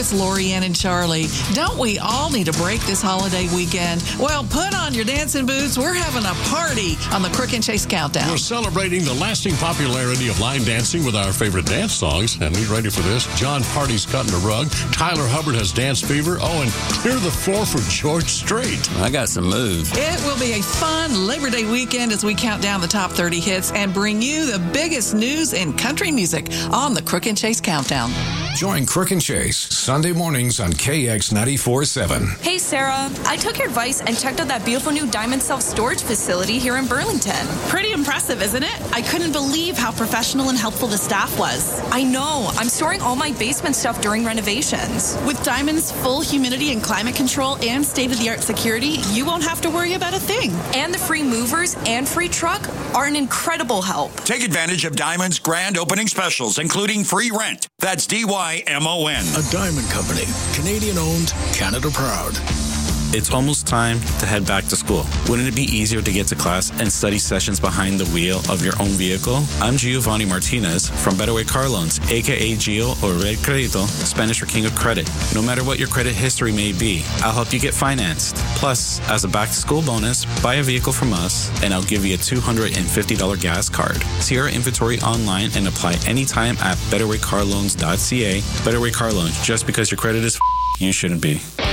it's Lorianne and Charlie. Don't we all need a break this holiday weekend? Well, put on your dancing boots. We're having a party on the Crook and Chase Countdown. We're celebrating the lasting popularity of line dancing with our favorite dance songs. And we ready for this. John Party's cutting a rug. Tyler Hubbard has dance fever. Oh, and clear the floor for George Strait. I got some moves. It will be a fun Labor Day weekend as we count down the top 30 hits and bring you the biggest news in country music on the Crook and Chase Countdown. Join Crook and Chase Sunday mornings on KX 94.7. Hey, Sarah. I took your advice and checked out that beautiful new Diamond self-storage facility here in Burlington. Pretty impressive, isn't it? I couldn't believe how professional and helpful the staff was. I know. I'm storing all my basement stuff during renovations. With Diamond's full humidity and climate control and state-of-the-art security, you won't have to worry about a thing. And the free movers and free truck are an incredible help. Take advantage of Diamond's grand opening specials, including free rent. That's DYMON. A Diamond Company. Canadian owned, Canada proud. It's almost time to head back to school. Wouldn't it be easier to get to class and study sessions behind the wheel of your own vehicle? I'm Giovanni Martinez from Better Way Car Loans, aka Gio or Red Credito, Spanish for King of Credit. No matter what your credit history may be, I'll help you get financed. Plus, as a back-to-school bonus, buy a vehicle from us, and I'll give you a $250 gas card. See our inventory online and apply anytime at betterwaycarloans.ca. Better Way Car Loans. Just because your credit is you shouldn't be.